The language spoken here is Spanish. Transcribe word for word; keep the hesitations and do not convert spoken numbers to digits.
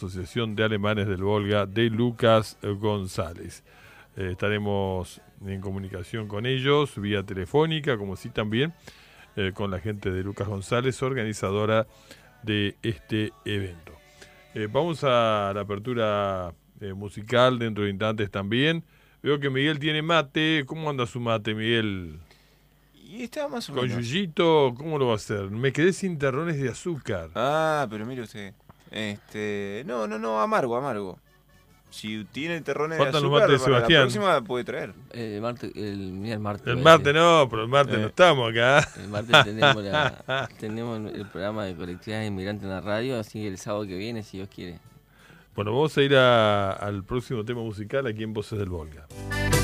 Asociación de Alemanes del Volga de Lucas González. Eh, estaremos en comunicación con ellos vía telefónica, como sí también eh, con la gente de Lucas González, organizadora de este evento. Eh, vamos a la apertura eh, musical dentro de instantes también. Veo que Miguel tiene mate. ¿Cómo anda su mate, Miguel? Y estaba más o ¿Con menos. yuyito? ¿Cómo lo va a hacer? Me quedé sin terrones de azúcar. Ah, pero mire usted. Este, no, no, no, amargo, amargo. Si tiene terrones de Faltan los azúcar, mates de para la Sebastián. próxima puede traer. El martes, el, mira, el martes. El voy a martes decir. no, pero el martes Eh. no estamos acá. El martes tenemos, la, tenemos el programa de colectividades inmigrantes en la radio, así que el sábado que viene, si Dios quiere. Bueno, vamos a ir a, al próximo tema musical aquí en Voces del Volga.